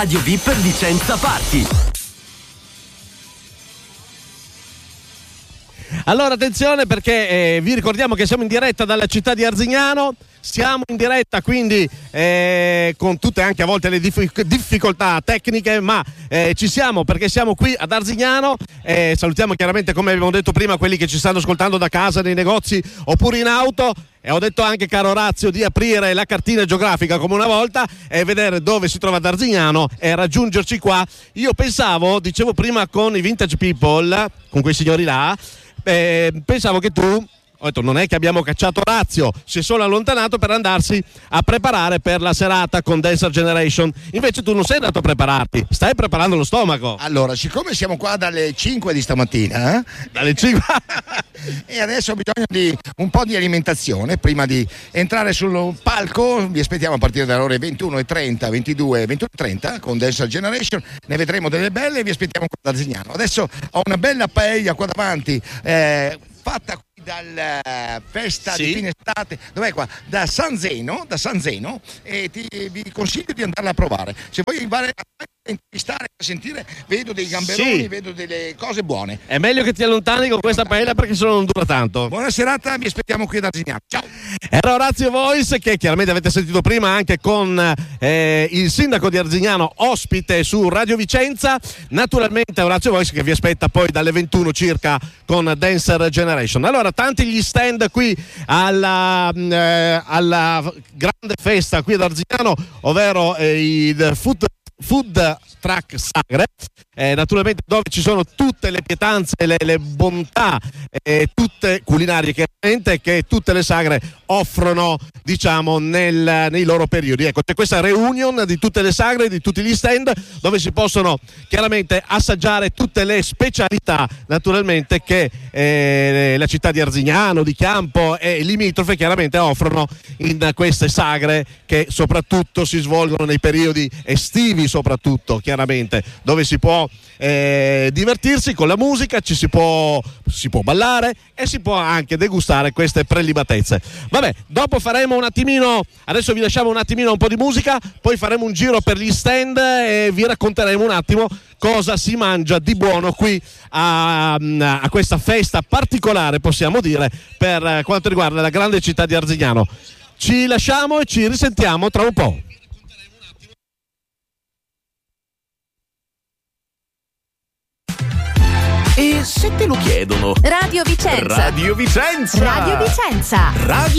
Radio VIP Vicenza Party. Allora attenzione perché vi ricordiamo che siamo in diretta dalla città di Arzignano. Siamo in diretta quindi con tutte anche a volte le difficoltà tecniche, ma ci siamo perché siamo qui ad Arzignano. Salutiamo chiaramente, come abbiamo detto prima, quelli che ci stanno ascoltando da casa, nei negozi oppure in auto. E ho detto anche, caro Orazio, di aprire la cartina geografica come una volta e vedere dove si trova ad Arzignano e raggiungerci qua. Io pensavo, dicevo prima con i Vintage People, con quei signori là, pensavo che tu... Ho detto, non è che abbiamo cacciato Orazio, si è solo allontanato per andarsi a preparare per la serata con Dancer Generation. Invece tu non sei andato a prepararti, stai preparando lo stomaco. Allora, siccome siamo qua dalle 5 di stamattina, dalle 5 e adesso ho bisogno di un po' di alimentazione prima di entrare sul palco. Vi aspettiamo a partire dalle ore 21:30, 22, 21:30 con Dancer Generation. Ne vedremo delle belle e vi aspettiamo qua da Arzignano. Adesso ho una bella paella qua davanti, fatta qui dal festa di fine estate, dov'è qua? Da San Zeno, e vi consiglio di andarla a provare. Se vuoi andare a intervistare, a sentire, vedo dei gamberoni, vedo delle cose buone. È meglio che ti allontani con questa paella perché sennò non dura tanto. Buona serata, vi aspettiamo qui ad Arzignano. Ciao. Era Orazio Voice, che chiaramente avete sentito prima anche con il sindaco di Arzignano ospite su Radio Vicenza. Naturalmente Orazio Voice che vi aspetta poi dalle 21 circa con Dancer Generation. Allora, tanti gli stand qui alla grande festa qui ad Arzignano, ovvero il Food Truck Sagre, naturalmente dove ci sono tutte le pietanze, le bontà, tutte culinarie chiaramente, che tutte le sagre offrono, diciamo, nei loro periodi. Ecco, c'è questa reunion di tutte le sagre, di tutti gli stand, dove si possono chiaramente assaggiare tutte le specialità, naturalmente, che la città di Arzignano, di Chiampo e limitrofe chiaramente offrono in queste sagre, che soprattutto si svolgono nei periodi estivi, soprattutto chiaramente, dove si può divertirsi con la musica, si può ballare e si può anche degustare queste prelibatezze. Vabbè, dopo faremo un attimino, adesso vi lasciamo un attimino un po' di musica, poi faremo un giro per gli stand e vi racconteremo un attimo cosa si mangia di buono qui a questa festa particolare, possiamo dire, per quanto riguarda la grande città di Arzignano. Ci lasciamo e ci risentiamo tra un po'. E se te lo chiedono? Radio Vicenza. Radio Vicenza. Radio Vicenza. Radio